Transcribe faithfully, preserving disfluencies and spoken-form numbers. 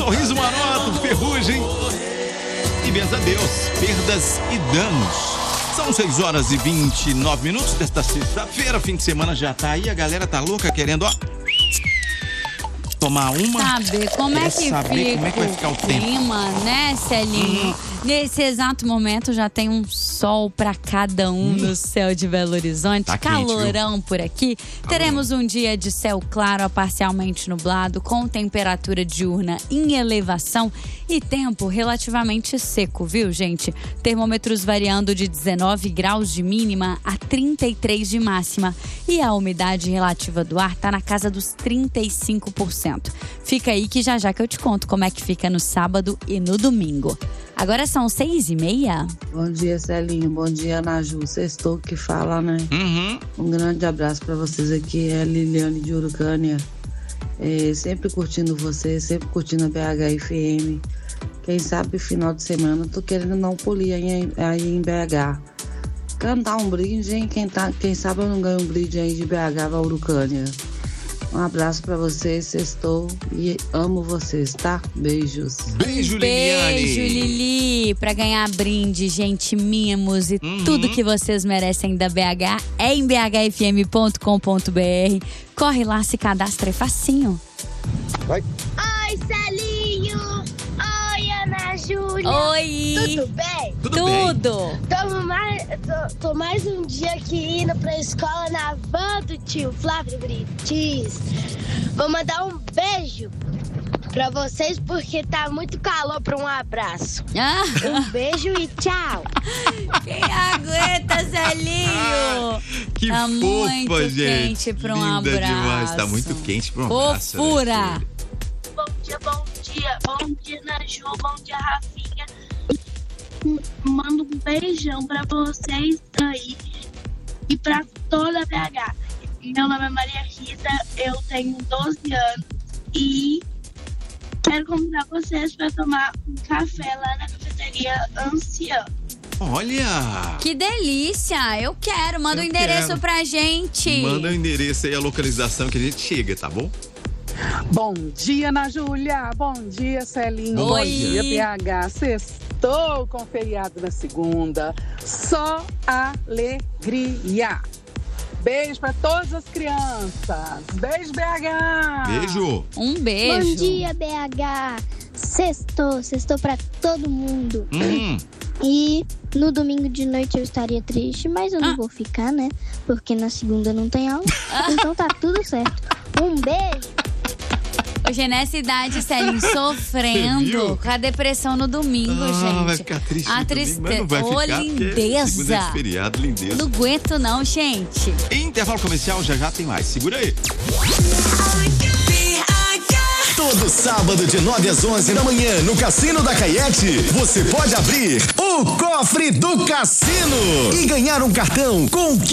Sorriso Maroto, Ferrugem e benza a Deus, Perdas e Danos. São seis horas e vinte e nove minutos desta sexta-feira, fim de semana já tá aí, a galera tá louca querendo, ó, tomar uma. Saber como é que saber fica como é que vai ficar o, o tempo. clima, né, Celinho? Hum. Nesse exato momento já tem um sol pra cada um hum. no céu de Belo Horizonte. Tá Calorão quente, por aqui. Calorão. Teremos um dia de céu claro a parcialmente nublado, com temperatura diurna em elevação e tempo relativamente seco, viu, gente? Termômetros variando de dezenove graus de mínima a trinta e três de máxima. E a umidade relativa do ar tá na casa dos trinta e cinco por cento. Fica aí que já já que eu te conto como é que fica no sábado e no domingo. Agora são seis e meia. Bom dia, Celinho. Bom dia, Ana Ju. Sextou que fala, né? Uhum. Um grande abraço pra vocês aqui. É a Liliane de Urucânia. É, sempre curtindo você, sempre curtindo a B H F M. Quem sabe, final de semana, eu tô querendo dar um pulinho aí, aí em B H. Cantar um brinde, hein? Quem, tá, quem sabe eu não ganho um brinde aí de B H pra Urucânia. Um abraço pra vocês, sextou e amo vocês, tá? Beijos. Beijo, Liliane. Beijo, Lili. Pra ganhar brinde, gente, mimos e uhum. tudo que vocês merecem da B H é em b h f m ponto com ponto b r. Corre lá, se cadastra, é facinho. Vai. Oi, Celinho. Oi, Ana Júlia. Oi. Tudo bem? Tudo, Tudo. bem. Tô mais, tô, tô mais um dia aqui indo pra escola na van do tio Flávio Brites. Vou mandar um beijo pra vocês porque tá muito calor pra um abraço. Ah. Um beijo e tchau. Quem aguenta, Celinho? Ah, que tá fofa, muito gente. quente pra um Linda abraço. demais, tá muito quente pra um abraço. Fofura. Né? Bom dia, bom dia. Bom dia, Naju. Bom dia, Rafinha. Mando um beijão pra vocês aí e pra toda a B H. Meu nome é Maria Rita, eu tenho doze anos e quero convidar vocês pra tomar um café lá na cafeteria Anciã. Olha! Que delícia! Eu quero. Manda o Eu endereço quero. pra gente. Manda o endereço aí, a localização que a gente chega, tá bom? Bom dia, Ana Júlia. Bom dia, Celinho. Oi. Bom dia, B H. Sextou com feriado na segunda. Só alegria. Beijo pra todas as crianças. Beijo, B H. Beijo. Um beijo. Bom dia, B H. Sextou, sextou pra todo mundo. Hum. E no domingo de noite eu estaria triste, mas eu não Ah. vou ficar, né? Porque na segunda não tem aula. Então tá tudo certo. Um beijo. Hoje nessa idade, Celinho, Você sofrendo viu? com a depressão no domingo, Ah, gente. vai ficar triste A no domingo, tristeza. mas não vai Ô, ficar, porque lindeza. segunda é de feriado, lindeza. Não aguento não, gente. Intervalo comercial, já já tem mais. Segura aí. Todo sábado de nove às onze da manhã no Cassino da Caiete, você pode abrir o cofre do cassino e ganhar um cartão com